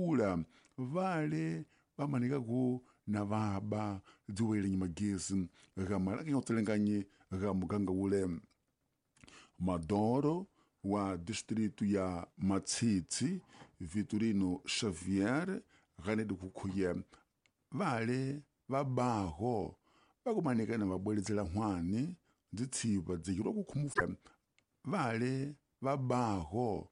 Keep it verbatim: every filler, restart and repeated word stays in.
ula vale vamanika na vaba dziwele nyimagezi gamalaka yotelenganye gamuganga ule Madoro wa distrito ya Matsitsi Vitorino Xavier gane de kukuye vale vabaho vakumanika na vabwelezela nhwani dzitsiva dzikiro kukhumufa vale vabaho